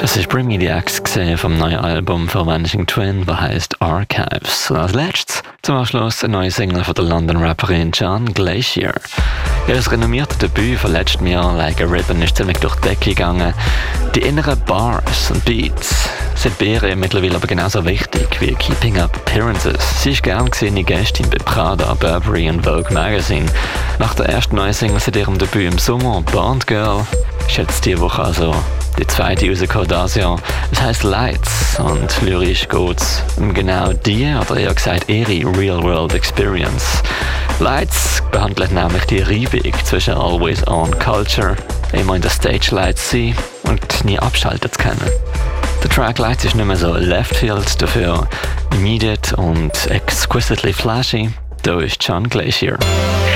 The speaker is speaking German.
Das ist Bring Me the Axe vom neuen Album von Vanishing Twin, das heisst Archives. Und als letztes zum Abschluss eine neue Single von der London-Rapperin John Glacier. Ihr renommiertes Debüt von letztem Jahr, Like a Ribbon, ist ziemlich durch die Decke gegangen. Die inneren Bars und Beats sind bei ihr mittlerweile aber genauso wichtig wie Keeping Up Appearances. Sie ist gern gesehene Gästin bei Prada, Burberry und Vogue Magazine. Nach der ersten neuen Single seit ihrem Debüt im Sommer, Bond Girl, ist jetzt diese Woche also die zweite rausgekommen dieses Jahr. Es heisst Lights und lyrisch geht's um genau die, oder eher gesagt ihre Real-World Experience. Lights behandelt nämlich die Reibung zwischen Always-On-Culture, immer in der Stage-Lights sein und nie abschalten zu können. Der Track Lights ist nicht mehr so Left-Field, dafür immediate und exquisitely flashy. Da ist John Glacier.